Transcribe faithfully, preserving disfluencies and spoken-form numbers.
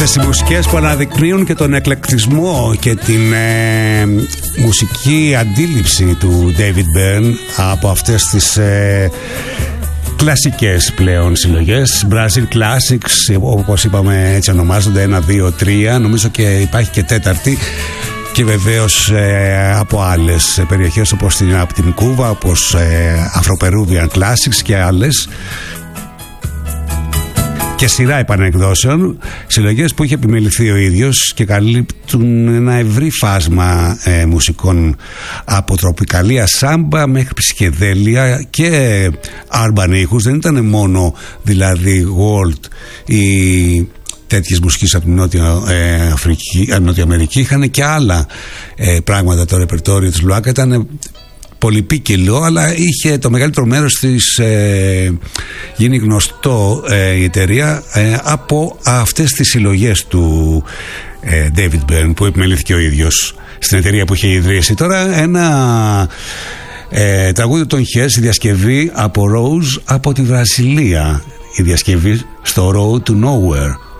Αυτές οι μουσικές που αναδεικνύουν και τον εκλεκτισμό και την ε, μουσική αντίληψη του David Byrne από αυτές τις ε, κλασικές πλέον συλλογές, Brazil Classics, όπως είπαμε έτσι ονομάζονται, ένα, δύο, τρία, νομίζω και υπάρχει και τέταρτη, και βεβαίως ε, από άλλες περιοχές όπως την, από την Κούβα, όπως ε, Afro-Peruvian Classics και άλλες, και σειρά επανεκδόσεων, συλλογές που είχε επιμεληθεί ο ίδιος και καλύπτουν ένα ευρύ φάσμα ε, μουσικών, από τροπικαλία σάμπα μέχρι ψυχεδέλεια και urban ήχους. Δεν ήταν μόνο δηλαδή world ή τέτοιες μουσικές από την Νότια, ε, Αφρική, ε, Νότια Αμερική. Είχαν και άλλα ε, πράγματα. Το ρεπερτόριο της Λουάκα ήταν πολυπίκυλο, αλλά είχε το μεγαλύτερο μέρος της ε, γίνει γνωστό ε, η εταιρεία ε, από αυτές τις συλλογές του ε, David Byrne που επιμελήθηκε ο ίδιος στην εταιρεία που είχε ιδρύσει. Τώρα ένα ε, τραγούδι των Χες, η διασκευή από Rose από τη Βραζιλία, η διασκευή στο Road to Nowhere.